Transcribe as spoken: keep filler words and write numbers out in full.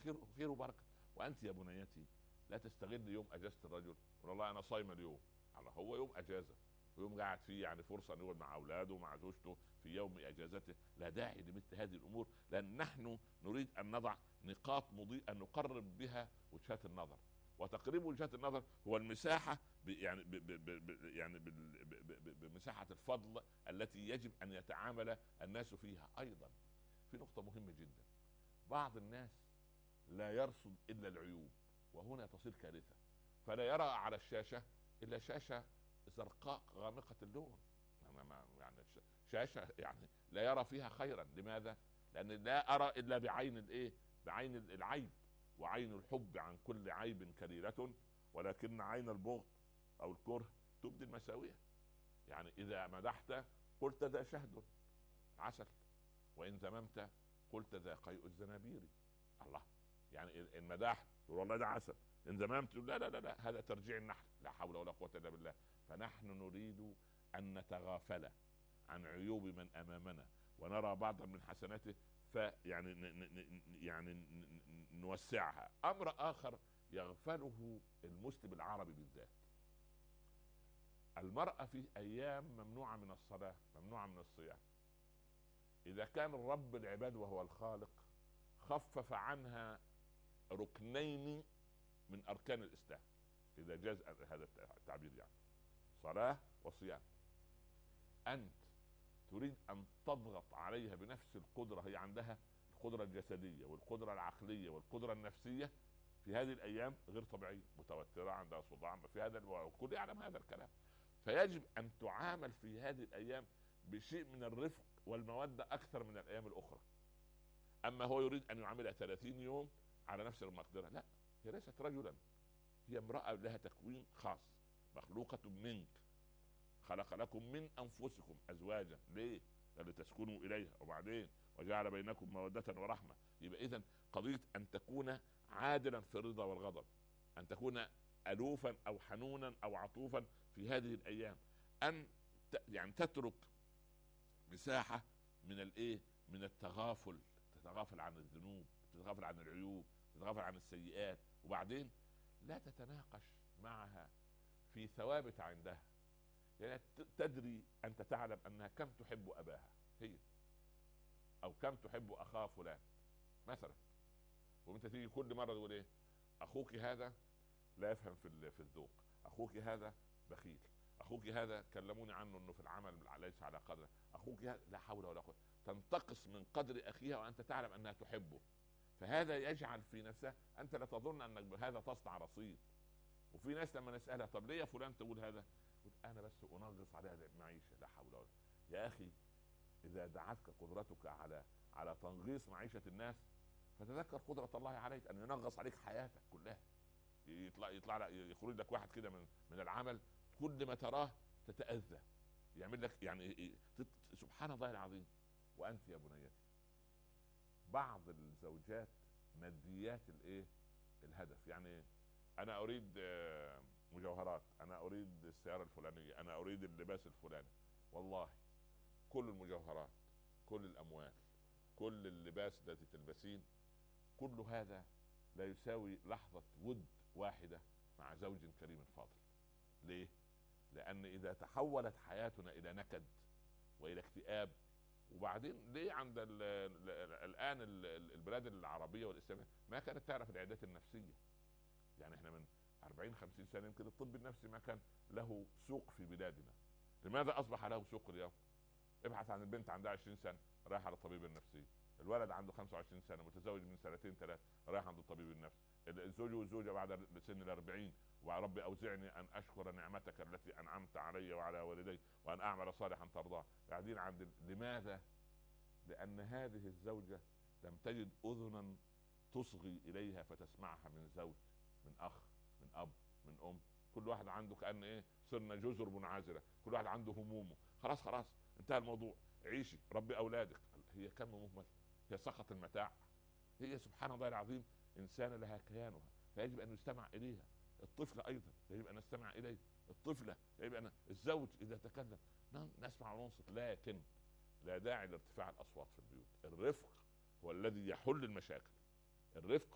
خير خير وبركه. وانت يا بنيتي لا تستغل يوم اجازه الرجل، والله انا صايمه اليوم، الله هو يوم اجازه ويوم قاعد فيه يعني فرصه ان يقعد مع اولاده ومع زوجته في يوم اجازته. لا داعي لمثل هذه الامور، لان نحن نريد ان نضع نقاط مضيئه نقرب بها وجهات النظر. وتقريب وجهات النظر هو المساحه ب يعني ب ب ب ب يعني بال- ب- ب- ب- بمساحه الفضل التي يجب ان يتعامل الناس فيها. ايضا في نقطه مهمه جدا، بعض الناس لا يرصد الا العيوب، وهنا تصير كارثه. فلا يرى على الشاشه الا شاشه زرقاء غامقه اللون، ما- ما- يعني ش- شاشه يعني لا يرى فيها خيرا. لماذا؟ لان لا ارى الا بعين الايه، بعين العيب. وعين الحب عن كل عيب كليلة، ولكن عين البغض او الكره تبدي المساوية. يعني اذا مدحت قلت ذا شهد عسل، وان ذممت قلت ذا قيء الزنابير. الله، يعني ان مدحت تقول والله ده عسل، ان ذممت لا لا لا لا هذا ترجيع النحل، لا حول ولا قوة الا بالله. فنحن نريد ان نتغافل عن عيوب من امامنا ونرى بعضا من حسناته، فيعني ن- ن- ن- يعني ن- ن- نوسعها. امر اخر يغفله المسلم العربي بالذات، المرأة في ايام ممنوعة من الصلاة، ممنوعة من الصيام. اذا كان الرب العباد وهو الخالق خفف عنها ركنين من اركان الاسلام، اذا جاز هذا التعبير، يعني صلاة وصيام، انت تريد ان تضغط عليها بنفس القدرة. هي عندها القدرة الجسدية والقدرة العقلية والقدرة النفسية في هذه الايام غير طبيعية، متوترة، عندها صداع في هذا، الكل يعلم هذا الكلام. فيجب ان تعامل في هذه الايام بشيء من الرفق والمودة اكثر من الايام الاخرى. اما هو يريد ان يعاملها ثلاثين يوم على نفس المقدرة، لا، هي ليست رجلا، هي امرأة لها تكوين خاص، مخلوقة منك، خلق لكم من انفسكم ازواجا، ليه؟ لتسكنوا اليها، وبعدين وجعل بينكم مودة ورحمة. يبقى اذا قضية ان تكون عادلا في الرضا والغضب، ان تكون الوفا او حنونا او عطوفا في هذه الايام، ان ت... يعني تترك مساحة من الايه، من التغافل، تتغافل عن الذنوب، تتغافل عن العيوب، تتغافل عن السيئات. وبعدين لا تتناقش معها في ثوابت عندها. يعني تدري، انت تعلم انها كم تحب اباها هي، او كم تحب اخاه فلان مثلا، وانت تيجي كل مره تقول ايه، اخوك هذا لا يفهم في في الذوق، اخوك هذا بخيل، اخوك هذا كلموني عنه انه في العمل ليس على قدره، اخوك هذا، لا حول ولا قوه. تنتقص من قدر اخيها وانت تعلم انها تحبه. فهذا يجعل في نفسها، انت لا تظن انك بهذا تصنع رصيد. وفي ناس لما نسالها طب ليه يا فلان تقول هذا، انا بس انغص عليها المعيشه، لا حول ولا. يا اخي اذا دعتك قدرتك على على تنغيص معيشه الناس، فتذكر قدره الله عليك ان ينغص عليك حياتك كلها. يطلع يطلع يخرج لك واحد كده من من العمل، كل ما تراه تتاذى، يعمل لك يعني تت... سبحان الله العظيم. وانت يا بنيتي، بعض الزوجات ماديات الايه، الهدف، يعني انا اريد آه، مجوهرات، انا اريد السيارة الفلانية، انا اريد اللباس الفلاني. والله كل المجوهرات، كل الاموال، كل اللباس التي تلبسين، كل هذا لا يساوي لحظة ود واحدة مع زوج كريم فاضل. ليه؟ لان اذا تحولت حياتنا الى نكد والى اكتئاب، وبعدين ليه عند ال ال ال الان ال- ال- البلاد العربية والاسلامية ما كانت تعرف العيادات النفسية؟ يعني احنا من أربعين خمسين سنة يمكن الطب النفسي ما كان له سوق في بلادنا. لماذا اصبح له سوق اليوم؟ ابحث عن البنت عندها عشرين سنة رايح على الطبيب النفسي، الولد عنده خمسة وعشرين سنة متزوج من سنتين ثلاث رايح عند الطبيب النفسي، الزوج والزوجة بعد سن الأربعين وربي أوزعني أن أشكر نعمتك التي أنعمت علي وعلى والدي وأن أعمل صالحا ترضاه، قاعدين عند. لماذا؟ لأن هذه الزوجة لم تجد أذنا تصغي إليها فتسمعها من زوج، من أخ، من أب، من أم. كل واحد عنده كأن إيه، صرنا جزر منعزلة، كل واحد عنده همومه، خلاص خلاص انتهى الموضوع، عيشي ربي أولادك. هي كم مهمل، هي سقط المتاع. هي سبحان الله العظيم إنسان لها كيانها، فيجب أن يستمع إليها. الطفل أيضا يجب أن نستمع إليه، الطفلة يجب أن، الزوج إذا تكلم نسمع وننصت. لكن لا داعي لارتفاع الأصوات في البيوت. الرفق هو الذي يحل المشاكل، الرفق